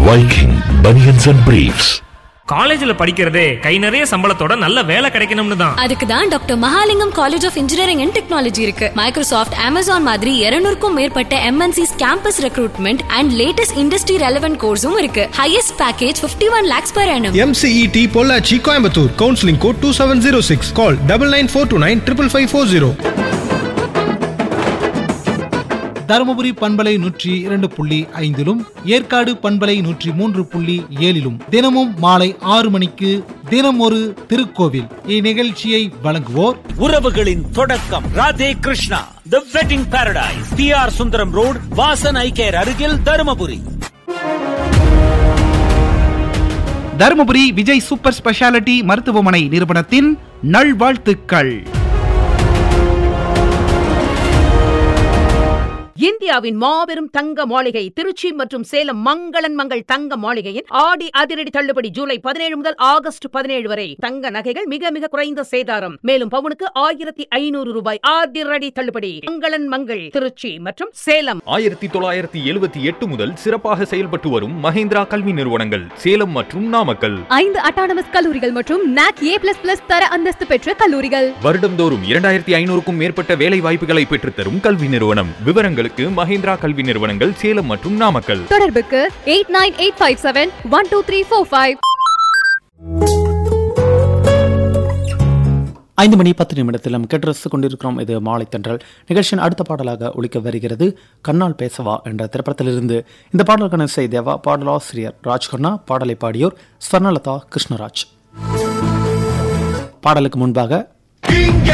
Viking Bunions and Briefs. காலேஜ்ல படிக்கிறதே கை நிறைய சம்பளத்தோட நல்ல வேலை கிடைக்கணும்னு தான். அதுக்கு தான் doctor Mahalingam college of engineering and technology இருக்கு. மைக்ரோசாஃப்ட், அமேசான் மாதிரி 200க்கும் மேற்பட்ட MNCs campus recruitment and latest industry relevant கோர்ஸும் இருக்கு. Highest package 51 lakhs per annum. MCET Pollachi Coimbatore. Counselling code 2706. கால் 9942955540. தருமபுரி பண்பலை 102.5 ஏற்காடு பண்பலை 103.7 தினமும் மாலை 6 மணிக்கு தினம் ஒரு திருக்கோவில். இந்நிகழ்ச்சியை வழங்குவோர் உறவுகளின் தொடக்கம் ராதே கிருஷ்ணா தி wedding Paradise, PR Sundaram road, Vasan ஐ கேர் அருகில், தருமபுரி. தருமபுரி விஜய் சூப்பர் ஸ்பெஷாலிட்டி மருத்துவமனை நிறுவனத்தின் நல்வாழ்த்துக்கள். இந்தியாவின் மாபெரும் தங்க மாளிகை திருச்சி மற்றும் சேலம் மங்களன் மங்கள் தங்க மாளிகையின் ஆடி அதிரடி தள்ளுபடி ஜூலை 17 முதல் ஆகஸ்ட் 17 வரை. தங்க நகைகள் மிக மிக குறைந்த சேதாரம். மேலும் பவுனுக்கு 1500 ரூபாய் அதிரடி தள்ளுபடி. மங்களன் மங்கள் திருச்சி மற்றும் சேலம். 1978 முதல் சிறப்பாக செயல்பட்டு வரும் மகேந்திரா கல்வி நிறுவனங்கள் சேலம் மற்றும் நாமக்கல். 5 அட்டானமஸ் கல்லூரிகள் மற்றும் NAC A++ தர அந்தஸ்து பெற்ற கல்லூரிகள். வருடம்தோறும் 2500க்கும் மேற்பட்ட வேலை வாய்ப்புகளை பெற்றுத்தரும் கல்வி நிறுவனம். விவரங்களுக்கு மகேந்திரா கல்வி நிறுவனங்கள் சேலம் மற்றும் நாமக்கல். தொடர்புக்கு 8985712345. 5:10 நாம் கேட்டு கொண்டிருக்கிறோம். இது மாலை தென்றல் நிகழ்ச்சியின் அடுத்த பாடலாக ஒலிக்க வருகிறது கண்ணால் பேசவா என்ற திரைப்படத்திலிருந்து. இந்த பாடலுக்கான இசை தேவா, பாடலாசிரியர் ராஜ்கண்ணா, பாடலை பாடியோர் ஸ்வர்ணலதா கிருஷ்ணராஜ். பாடலுக்கு முன்பாக